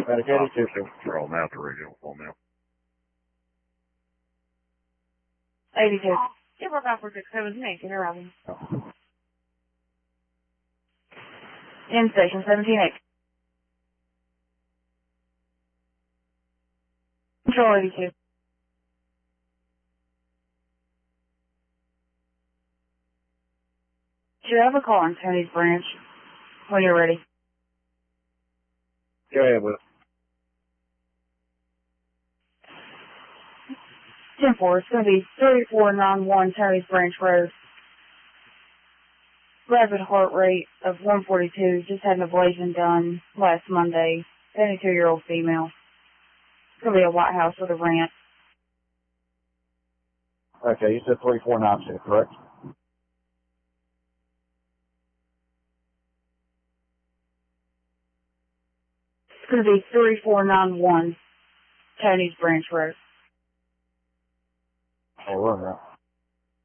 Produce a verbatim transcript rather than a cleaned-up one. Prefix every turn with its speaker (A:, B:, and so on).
A: Medicated two.
B: They're all now to radio phone now.
C: eighty-two. Yeah, we're back for six seventeen. Can you run me? In station seventeen eight. Control eighty-two. Do you have a call on Tony's branch when you're ready?
A: Go ahead with it.
C: ten four, it's going to be thirty-four ninety-one Tony's Branch Road. Rapid heart rate of one forty-two, just had an ablation done last Monday. seventy-two-year-old female. It's going to be a White House with a rant.
A: Okay, you said thirty-four ninety-two, correct?
C: It's going to be thirty-four ninety-one Tony's Branch Road.
A: Oh, we're on that.